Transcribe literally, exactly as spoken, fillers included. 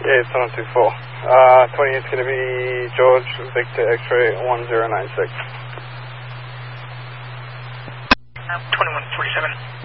Yeah, it's one two four. Uh, twenty-eight's going to be George Victor X-ray one zero nine six. twenty-one forty-seven.